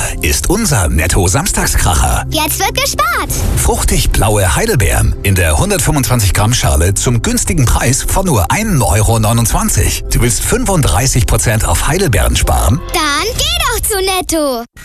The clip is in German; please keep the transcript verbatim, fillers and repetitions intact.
ist unser Netto-Samstagskracher. Jetzt wird gespart. Fruchtig blaue Heidelbeeren in der hundertfünfundzwanzig Gramm Schale zum günstigen Preis von nur ein Euro neunundzwanzig. Du willst fünfunddreißig Prozent auf Heidelbeeren sparen? Dann geh doch zu Netto.